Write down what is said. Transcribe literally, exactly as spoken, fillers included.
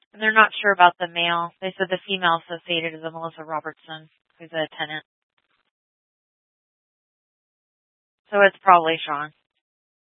And they're not sure about the male. They said the female associated is a Melissa Robertson, who's a tenant. So it's probably Sean.